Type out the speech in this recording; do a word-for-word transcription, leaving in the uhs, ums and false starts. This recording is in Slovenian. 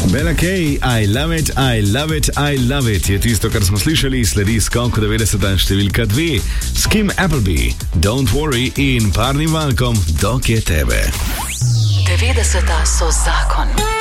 Bella K, I love it, I love it, I love it je tisto, kar smo slišali, sledi skok devetdeseta številka dve, Skim Appleby, Don't Worry in parnim valkom Dok je tebe. devetdeseta so zakon.